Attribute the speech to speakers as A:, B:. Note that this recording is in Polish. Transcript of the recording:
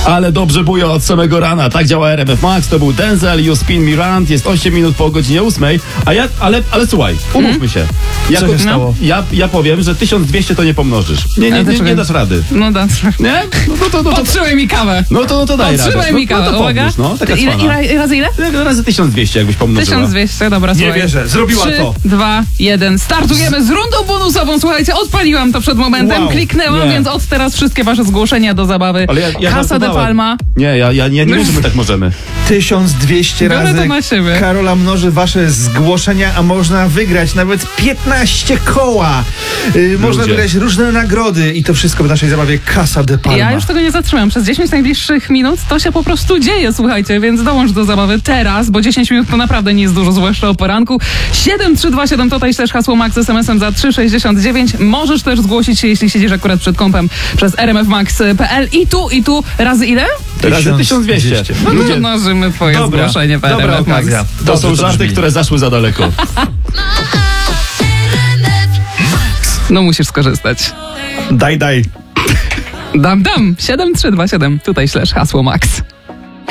A: Ale dobrze buja od samego rana. Tak działa RMF Max. To był Denzel, You Spin Me Round. Jest 8 minut po godzinie 8. A ja, ale słuchaj, umówmy się.
B: Co się stało?
A: Ja powiem, że 1200 to nie pomnożysz. Nie dasz rady.
C: No dasz.
A: Nie? No to
C: Podtrzymaj mi kawę.
A: No to daj radę.
C: Podtrzymaj mi kawę,
A: to
C: uwaga.
A: pomóż, no. Taka
C: Razy ile?
A: Razy 1200 jakbyś pomnożyła.
C: 1200, dobra,
B: Nie
C: słuchaj.
B: wierzę, zrobiła
C: 3,
B: to.
C: 2, 1. Startujemy z rundą bonusową. Słuchajcie, odpaliłam to przed momentem,
B: Wow.
C: kliknęłam,
A: Nie.
C: więc od teraz wszystkie wasze zgłoszenia do zabawy.
A: Ale ja
C: Casa de
A: żartowałem.
C: Palma.
A: Nie, ja nie wiem, że my tak możemy.
B: 1200
C: Biorę
B: razy
C: to na siebie.
B: Karola mnoży wasze zgłoszenia, a można wygrać nawet 15 koła. Można wygrać różne nagrody i to wszystko w naszej zabawie Casa de Palma.
C: Ja już tego nie zatrzymam. Przez 10 najbliższych minut to się po prostu dzieje, słuchajcie, więc dołącz do zabawy teraz, bo 10 minut to naprawdę nie jest dużo, zwłaszcza o poranku. 7327 to też hasło Max SMS-em za 369. Możesz też zgłosić się, jeśli siedzisz akurat przed kompem przez rmfmax.pl i tu razy ile?
A: Razy 1200.
C: No
A: Ludzie,
C: to mnożymy twoje zgłoszenie w
B: dobra
C: RMF Max.
B: okazja.
A: to
B: Dobrze
A: są żarty,
B: brzmi.
A: które zaszły za daleko.
C: No musisz skorzystać.
B: Daj.
C: Dam. 7327, tutaj / hasło Max.